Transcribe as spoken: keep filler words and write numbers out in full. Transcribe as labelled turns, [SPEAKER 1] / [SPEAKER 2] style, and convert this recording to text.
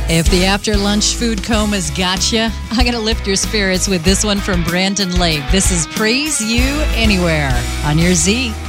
[SPEAKER 1] If the after lunch food coma's got you, I'm going to lift your spirits with this one from Brandon Lake. This is Praise You Anywhere on your Z.